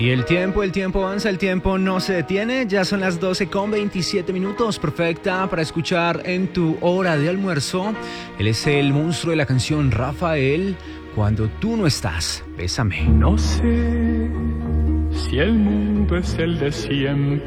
Y el tiempo avanza, el tiempo no se detiene. Ya son las 12:27, perfecta para escuchar en tu hora de almuerzo. Él es el monstruo de la canción Rafael, Cuando tú no estás, bésame. No sé si el mundo es el de siempre.